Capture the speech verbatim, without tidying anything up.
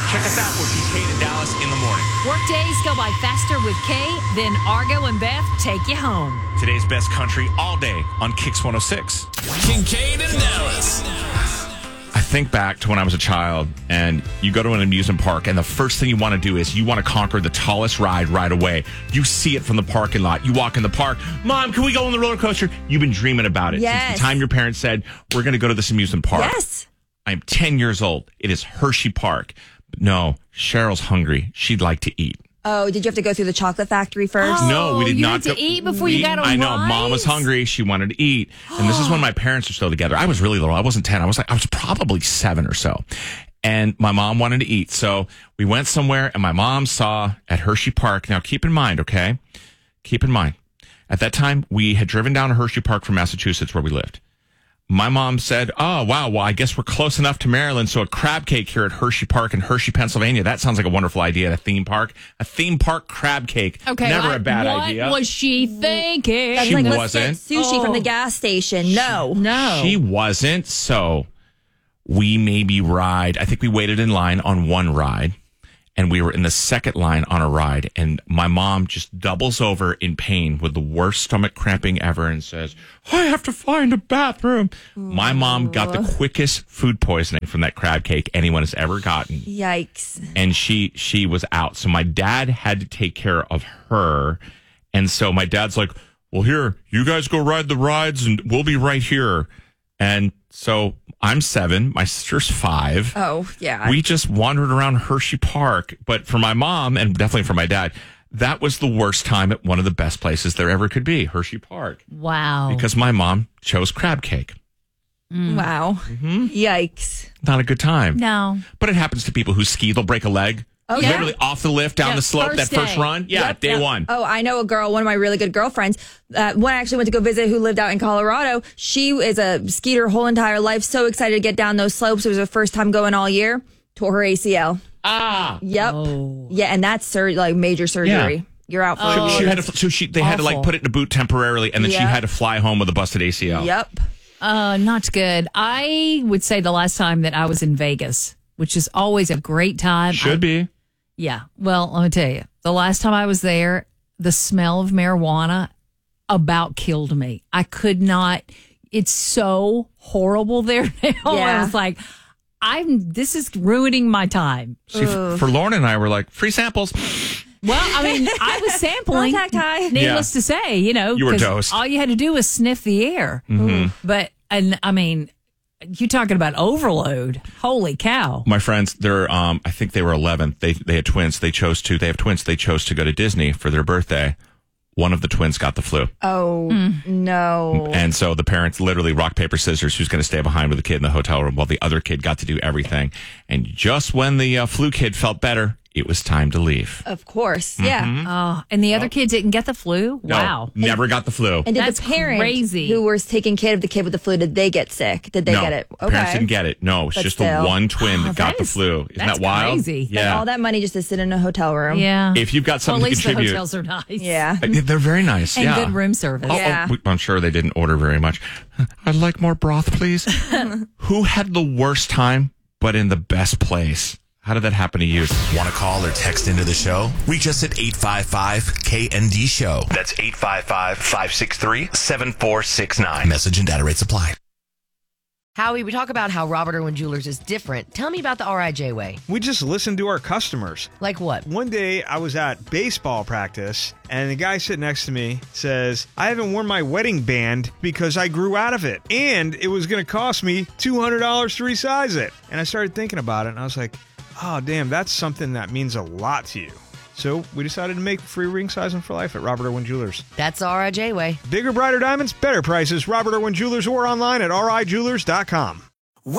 Check us out with Kate and Dallas in the morning. Workdays go by faster with Kay, then Argo and Beth take you home. Today's best country all day on Kicks one oh six. Kincaid and Dallas. I think back to when I was a child and you go to an amusement park and the first thing you want to do is you want to conquer the tallest ride right away. You see it from the parking lot. You walk in the park. Mom, can we go on the roller coaster? You've been dreaming about it Yes. since the time your parents said, we're going to go to this amusement park. Yes. I'm ten years old. It is Hershey Park. But no, Cheryl's hungry. She'd like to eat. Oh, did you have to go through the chocolate factory first? No, we did you not had to go- eat before we- you got on I know. rides? Mom was hungry. She wanted to eat. And this is when my parents were still together. I was really little. I wasn't ten. I was like, I was probably seven or so. And my mom wanted to eat. So we went somewhere and my mom saw at Hershey Park. Now, keep in mind, okay? Keep in mind. At that time, we had driven down to Hershey Park from Massachusetts where we lived. My mom said, oh, wow, well, I guess we're close enough to Maryland. So a crab cake here at Hershey Park in Hershey, Pennsylvania. That sounds like a wonderful idea. A theme park. A theme park crab cake. Okay, Never what, a bad what idea. was she thinking? That's She like, let's wasn't. get sushi Oh. from the gas station. No. no. She wasn't. So we maybe ride. I think we waited in line on one ride. And we were in the second line on a ride. And my mom just doubles over in pain with the worst stomach cramping ever and says, I have to find a bathroom. My mom got the quickest food poisoning from that crab cake anyone has ever gotten. Yikes. And she she was out. So my dad had to take care of her. And so my dad's like, well, here, you guys go ride the rides and we'll be right here. And so I'm seven. My sister's five. Oh, yeah. We just wandered around Hershey Park. But for my mom, and definitely for my dad, that was the worst time at one of the best places there ever could be, Hershey Park. Wow. Because my mom chose crab cake. Wow. Mm-hmm. Yikes. Not a good time. No. But it happens to people who ski. They'll break a leg. Oh, yeah. Literally off the lift, down Yeah, the slope, first that first day. run. Yeah, Yep, day yep. one. Oh, I know a girl, one of my really good girlfriends. Uh, one I actually went to go visit who lived out in Colorado. She is a skier her whole entire life. So excited to get down those slopes. It was her first time going all year. Tore her A C L. Ah. Yep. Oh. Yeah, and that's sur- like major surgery. Yeah. You're out for Oh. a She year. had to, so she they had to like Awful. put it in a boot temporarily, and then she Yeah. had to fly home with a busted A C L. Yep. Uh, not good. I would say the last time that I was in Vegas, which is always a great time. Should I- be. Yeah. Well, let me tell you, the last time I was there, the smell of marijuana about killed me. I could not. It's so horrible there now. I Yeah. was like, I'm. This is ruining my time. See, f- for Lauren and I, were like free samples. Well, I mean, I was sampling. Contact high. Needless Yeah. to say, you know, You were 'cause dosed. all you had to do was sniff the air. But and I mean, you talking about overload? Holy cow! My friends, they're um, I think they were eleven. They they had twins. They chose to. They have twins. They chose to go to Disney for their birthday. One of the twins got the flu, Oh, no. and so the parents literally rock paper scissors. Who's going to stay behind with the kid in the hotel room while the other kid got to do everything? And just when the uh, flu kid felt better, it was time to leave. Of course. Yeah. Oh, and the other kid didn't get the flu. No, Wow. never got the flu. And did That's the parent crazy. who was taking care of the kid with the flu, did they get sick? Did they no, get it? the parents didn't get it. No, it's But just still. the one twin that Oh, got that the is- flu. Isn't that's that wild? crazy. And Yeah. all that money just to sit in a hotel room. Yeah. If you've got Well, at something least to the contribute, hotels are nice. Yeah. Uh, they're very nice. And yeah. good room service. Oh, oh, Yeah. we- I'm sure they didn't order very much. I'd like more broth, please. Who had the worst time, but in the best place? How did that happen to you? Want to call or text into the show? Reach us at eight five five K N D show. That's eight five five, five six three, seven four six nine. Message and data rates apply. Howie, we talk about how Robert Irwin Jewelers is different. Tell me about the R I J way. We just listen to our customers. Like what? One day I was at baseball practice and the guy sitting next to me says, I haven't worn my wedding band because I grew out of it. And it was going to cost me two hundred dollars to resize it. And I started thinking about it and I was like, oh, damn, that's something that means a lot to you. So we decided to make free ring sizing for life at Robert Irwin Jewelers. That's the R I J way. Bigger, brighter diamonds, better prices. Robert Irwin Jewelers or online at R I jewelers dot com.